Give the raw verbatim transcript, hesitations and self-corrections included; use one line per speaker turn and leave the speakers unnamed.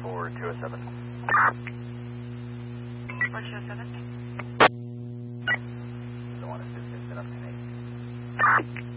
for two oh seven.
four two oh seven.
Don't want to assist, up to eight.